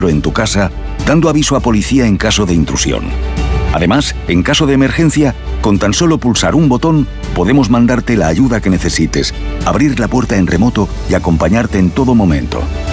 en tu casa, dando aviso a policía en caso de intrusión. Además, en caso de emergencia, con tan solo pulsar un botón, podemos mandarte la ayuda que necesites, abrir la puerta en remoto y acompañarte en todo momento.